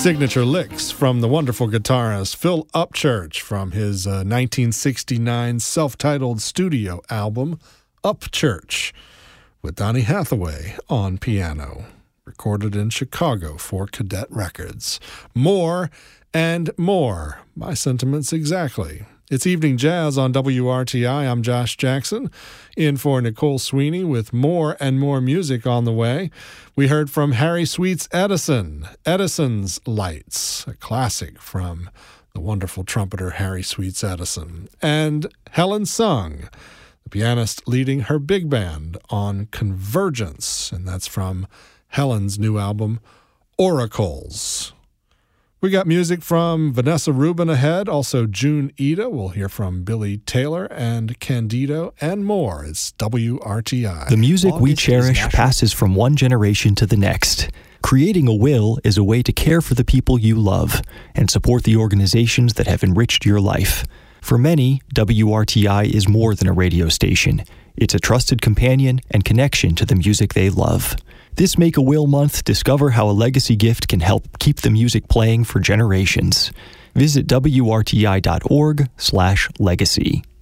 Signature licks from the wonderful guitarist Phil Upchurch from his 1969 self-titled studio album, Upchurch, with Donny Hathaway on piano, recorded in Chicago for Cadet Records. More and more. My sentiments exactly. It's Evening Jazz on WRTI. I'm Josh Jackson, in for Nicole Sweeney with more and more music on the way. We heard from Harry Sweets Edison, Edison's Lights, a classic from the wonderful trumpeter Harry Sweets Edison, and Helen Sung, the pianist leading her big band on Convergence, and that's from Helen's new album, Oracles. We got music from Vanessa Rubin ahead, also June Ida. We'll hear from Billy Taylor and Candido and more. It's WRTI. The music we cherish passes from one generation to the next. Creating a will is a way to care for the people you love and support the organizations that have enriched your life. For many, WRTI is more than a radio station. It's a trusted companion and connection to the music they love. This Make a Will month, discover how a legacy gift can help keep the music playing for generations. Visit WRTI.org/legacy.